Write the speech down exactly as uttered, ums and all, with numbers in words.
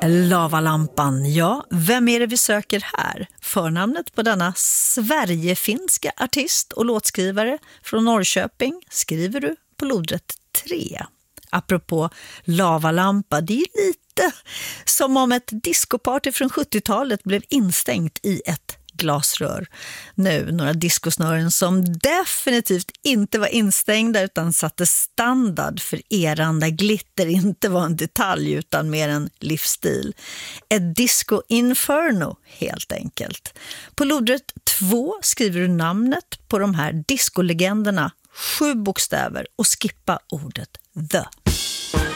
Lavalampan, ja, vem är det vi söker här? Förnamnet på denna sverigefinska artist och låtskrivare från Norrköping skriver du på lodrätt tre. Apropå lavalampa, det är lite som om ett discoparty från sjuttiotalet blev instängt i ett glasrör. Nu några diskosnören som definitivt inte var instängda utan satte standard för eran där glitter inte var en detalj utan mer en livsstil. Ett disco inferno helt enkelt. På lodrätt två skriver du namnet på de här discolegenderna, sju bokstäver och skippa ordet the.